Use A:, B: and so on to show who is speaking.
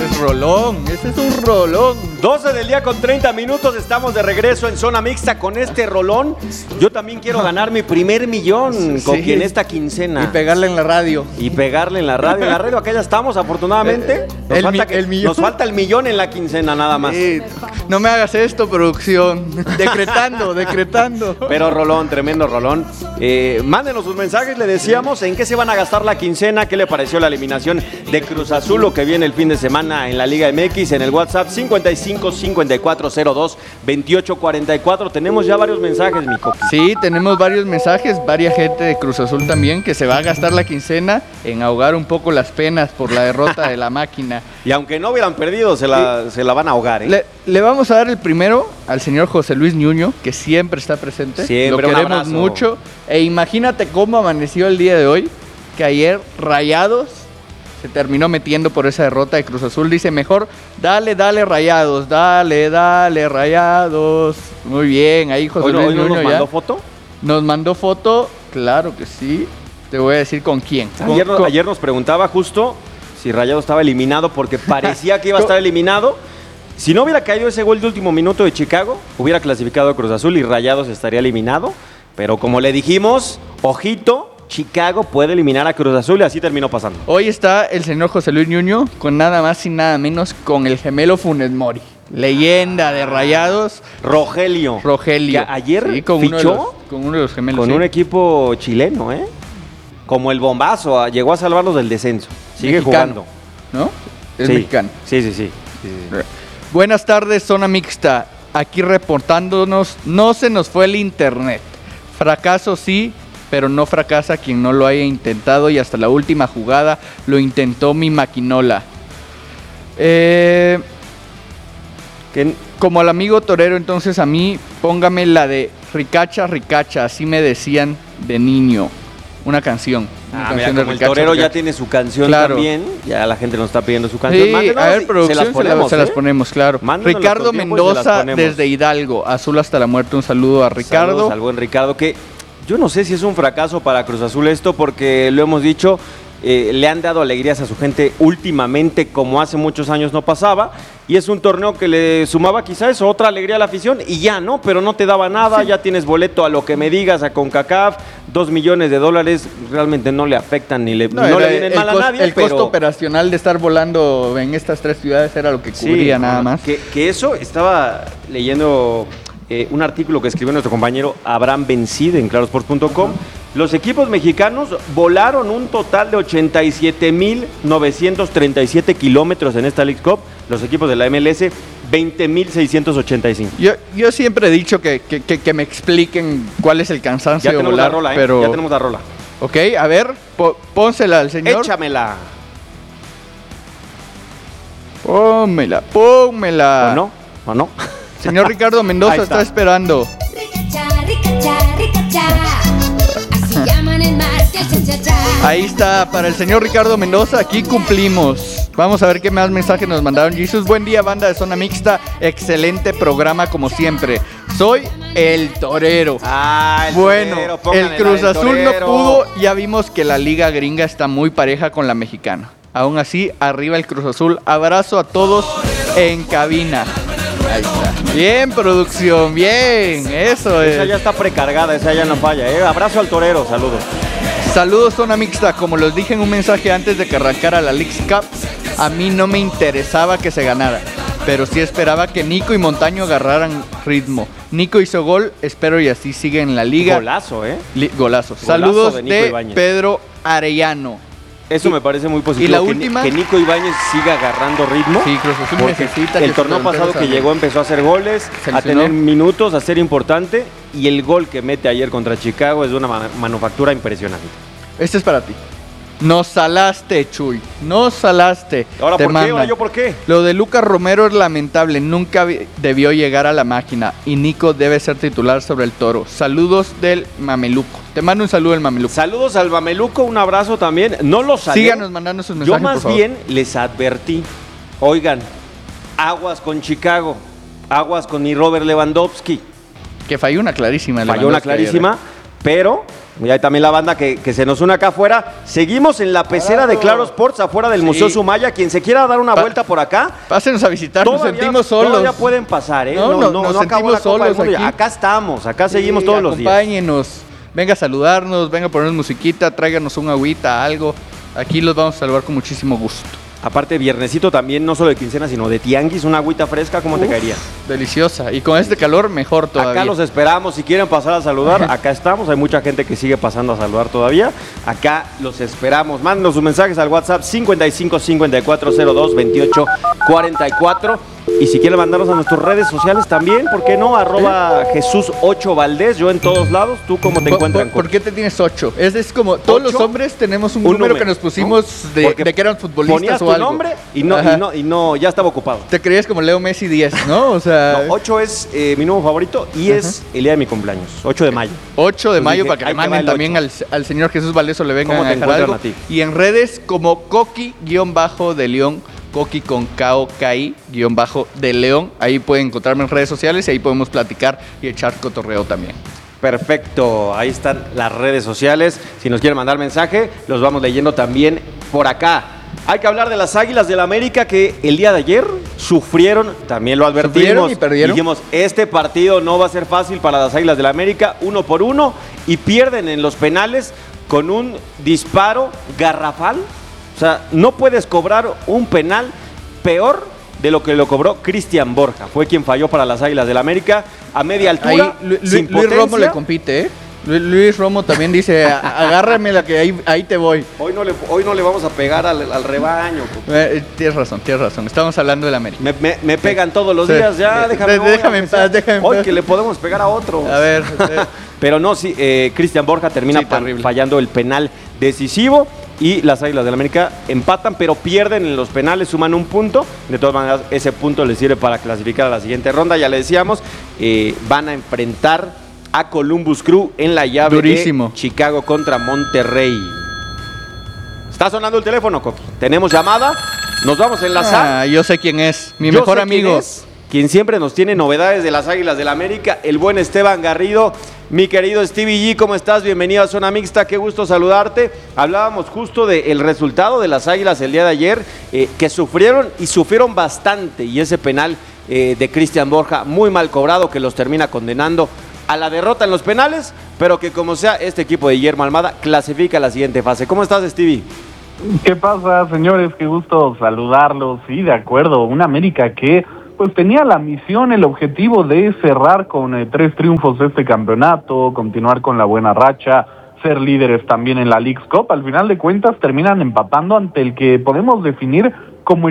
A: Ese es un rolón.
B: 12 del día con 30 minutos, estamos de regreso en Zona Mixta con este rolón. Yo también quiero ganar mi primer millón con quien esta quincena.
A: Y pegarle en la radio.
B: En la radio acá ya estamos, afortunadamente. Nos falta el millón en la quincena nada más.
A: No me hagas esto, producción. Decretando.
B: Pero rolón, tremendo rolón. Mándenos sus mensajes, le decíamos en qué se van a gastar la quincena, qué le pareció la eliminación de Cruz Azul, lo que viene el fin de semana en la Liga MX, en el WhatsApp 55-5402-2844. Tenemos ya varios mensajes, mi Coqui.
A: Sí, tenemos varios mensajes, varias gente de Cruz Azul también que se va a gastar la quincena en ahogar un poco las penas por la derrota de la máquina.
B: Y aunque no hubieran perdido, se la van a ahogar, ¿eh?
A: Le vamos a dar el primero al señor José Luis Ñuño, que siempre está presente.
B: Siempre,
A: lo queremos mucho. E imagínate cómo amaneció el día de hoy, que ayer Rayados se terminó metiendo por esa derrota de Cruz Azul. Dice, mejor dale Rayados, dale Rayados. Muy bien, ahí José Luis Ñuño
B: ¿nos mandó foto?
A: Nos mandó foto, claro que sí. Te voy a decir con quién.
B: Ayer nos preguntaba justo si Rayados estaba eliminado porque parecía que iba a estar eliminado. Si no hubiera caído ese gol de último minuto de Chicago, hubiera clasificado a Cruz Azul y Rayados estaría eliminado. Pero como le dijimos, ojito, Chicago puede eliminar a Cruz Azul y así terminó pasando.
A: Hoy está el señor José Luis Ñuño con nada más y nada menos con el gemelo Funes Mori. Leyenda de Rayados.
B: Rogelio.
A: Que
B: ayer
A: fichó con uno de los gemelos.
B: Con un equipo chileno, ¿eh? Como el Bombazo, llegó a salvarlos del descenso. Sigue mexicano,
A: jugando. ¿No? Es mexicano.
B: Sí.
A: Buenas tardes, Zona Mixta. Aquí reportándonos, no se nos fue el internet. Fracaso sí, pero no fracasa quien no lo haya intentado y hasta la última jugada lo intentó mi maquinola. Como al amigo torero, entonces a mí póngame la de Ricacha, así me decían de niño. Una canción.
B: Mira, como el torero ya tiene su canción también. Ya la gente nos está pidiendo su canción.
A: Sí, a ver, producción, se las ponemos, claro.
B: Mándenos
A: Ricardo Mendoza desde Hidalgo. Azul hasta la muerte. Un saludo a Ricardo.
B: Saludos al buen Ricardo, que yo no sé si es un fracaso para Cruz Azul esto, porque lo hemos dicho, le han dado alegrías a su gente últimamente como hace muchos años no pasaba, y es un torneo que le sumaba quizás otra alegría a la afición y ya, ¿no? Pero no te daba nada, ya tienes boleto a lo que me digas, a CONCACAF, $2 millones, realmente no le afectan ni le vienen mal a nadie.
A: El costo operacional de estar volando en estas tres ciudades era lo que cubría nada más.
B: Que eso estaba leyendo un artículo que escribió nuestro compañero Abraham Bencid en clarosport.com. Los equipos mexicanos volaron un total de 87,937 kilómetros en esta League Cup. Los equipos de la MLS, 20,685.
A: Yo siempre he dicho que me expliquen cuál es el cansancio de volar.
B: Ya tenemos la rola.
A: Ok, a ver, pónsela al señor.
B: Échamela.
A: Pónmela.
B: ¿O no?
A: Señor Ricardo Mendoza está esperando. Ahí está, para el señor Ricardo Mendoza, aquí cumplimos. Vamos a ver qué más mensajes nos mandaron. Jesus, buen día, banda de Zona Mixta. Excelente programa como siempre. Soy el torero.
B: Torero,
A: el Cruz Azul no pudo. Ya vimos que la liga gringa está muy pareja con la mexicana. Aún así, arriba el Cruz Azul. Abrazo a todos en cabina. Ahí está. Bien, producción, bien. Eso es.
B: Esa ya está precargada, esa ya no falla. Abrazo al torero, saludos.
A: Saludos, Zona Mixta. Como los dije en un mensaje antes de que arrancara la Leagues Cup, a mí no me interesaba que se ganara, pero sí esperaba que Nico y Montaño agarraran ritmo. Nico hizo gol, espero y así sigue en la liga.
B: Golazo,
A: Golazo. Saludos de Pedro Arellano.
B: Eso me parece muy positivo.
A: Y la última,
B: que Nico Ibáñez siga agarrando ritmo.
A: Sí, Cruz Azul necesita.
B: El torneo pasado que llegó empezó a hacer goles, a tener minutos, a ser importante. Y el gol que mete ayer contra Chicago es de una manufactura impresionante.
A: Este es para ti. Nos salaste, Chuy. Nos salaste.
B: ¿Ahora por qué? ¿Ahora yo por qué?
A: Lo de Lucas Romero es lamentable. Nunca debió llegar a la máquina. Y Nico debe ser titular sobre el Toro. Saludos del Mameluco. Te mando un saludo del Mameluco.
B: Saludos al Mameluco, un abrazo también. No lo salé.
A: Síganos mandando sus mensajes,
B: yo más bien les advertí. Oigan, aguas con Chicago. Aguas con mi Robert Lewandowski.
A: Que falló una clarísima.
B: Falló una clarísima, pero Y hay también la banda que se nos une acá afuera. Seguimos en la pecera de Claro Sports, afuera del Museo Sumaya. Quien se quiera dar una vuelta por acá,
A: pásenos a visitar, nos sentimos solos.
B: Todavía pueden pasar, ¿eh?
A: Nos
B: acabó la Copa del Mundo.
A: aquí.
B: Acá estamos, acá seguimos todos los días.
A: Acompáñenos, venga a saludarnos, venga a ponernos musiquita, tráiganos un agüita, algo. Aquí los vamos a saludar con muchísimo gusto.
B: Aparte, viernesito también, no solo de quincena, sino de tianguis, una agüita fresca, ¿cómo te caería?
A: Deliciosa. Y con este calor, mejor todavía.
B: Acá los esperamos. Si quieren pasar a saludar, acá estamos. Hay mucha gente que sigue pasando a saludar todavía. Acá los esperamos. Mándenos sus mensajes al WhatsApp 55 54 02 28 44. Y si quieren mandarnos a nuestras redes sociales también, ¿por qué no? @Jesús 8 Valdés, yo en todos lados. ¿Tú cómo te encuentran?
A: ¿Por qué te tienes 8? Es como, todos los hombres tenemos un número que nos pusimos, ¿no? de que eran futbolistas o algo.
B: Nombre y no, ya estaba ocupado.
A: Te creías como Leo Messi 10, ¿no? O sea...
B: No, 8 es mi número favorito y es el día de mi cumpleaños, 8 de mayo.
A: 8 de mayo, para que le manden también al señor Jesús Valdés o le vengan a dejar algo. Y en redes como Coqui-de León, Coqui con KOKI-de León. Ahí pueden encontrarme en redes sociales y ahí podemos platicar y echar cotorreo también.
B: Perfecto, ahí están las redes sociales. Si nos quieren mandar mensaje, los vamos leyendo también por acá. Hay que hablar de las Águilas del América que el día de ayer sufrieron, también lo advertimos.
A: Y perdieron.
B: Dijimos, este partido no va a ser fácil para las Águilas del América, 1-1, y pierden en los penales con un disparo garrafal. O sea, no puedes cobrar un penal peor de lo que lo cobró Cristian Borja. Fue quien falló para las Águilas del América a media altura.
A: Ahí, Luis Romo le compite, ¿eh? Luis Romo también dice, agárrame la que ahí te voy.
B: Hoy no le vamos a pegar al rebaño.
A: Tienes razón. Estamos hablando del América.
B: Me pegan todos los días, ya, déjame en paz. Hoy que le podemos pegar a otro.
A: A ver.
B: Pero no, sí, Cristian Borja termina fallando el penal decisivo y las Águilas del América empatan, pero pierden en los penales, suman un punto. De todas maneras, ese punto les sirve para clasificar a la siguiente ronda. Ya le decíamos, van a enfrentar a Columbus Crew en la llave
A: durísimo
B: de Chicago contra Monterrey. Está sonando el teléfono, Coqui. Tenemos llamada, nos vamos a enlazar.
A: Yo sé quién es, mi mejor amigo.
B: Quien siempre nos tiene novedades de las Águilas del América, el buen Esteban Garrido. Mi querido Stevie G, ¿cómo estás? Bienvenido a Zona Mixta, qué gusto saludarte. Hablábamos justo del resultado de las Águilas el día de ayer, que sufrieron bastante, y ese penal de Cristian Borja, muy mal cobrado, que los termina condenando a la derrota en los penales, pero que como sea, este equipo de Guillermo Almada clasifica a la siguiente fase. ¿Cómo estás, Stevie?
C: ¿Qué pasa, señores? Qué gusto saludarlos. Sí, de acuerdo, una América que pues tenía la misión, el objetivo de cerrar con 3 triunfos este campeonato, continuar con la buena racha, ser líderes también en la Leagues Cup. Al final de cuentas terminan empatando ante el que podemos definir como el